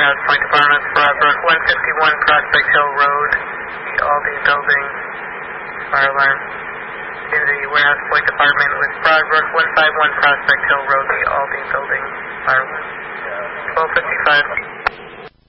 Warehouse Point Department, Broadbrook, 151 Prospect Hill Road, the Aldi Building, fire alarm. To the Warehouse Point Department with Broadbrook, 151 Prospect Hill Road, the Aldi Building, fire alarm. 1255.